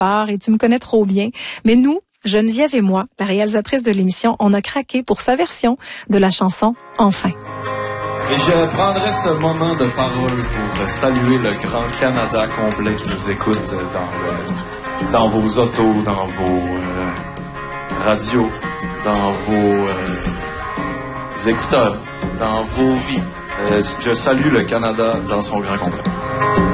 part et tu me connais trop bien. Mais nous, Geneviève et moi, la réalisatrice de l'émission, on a craqué pour sa version de la chanson « Enfin ». Et je prendrai ce moment de parole pour saluer le grand Canada complet qui nous écoute dans vos autos, dans vos radios, dans vos écouteurs, dans vos vies. Je salue le Canada dans son grand complet.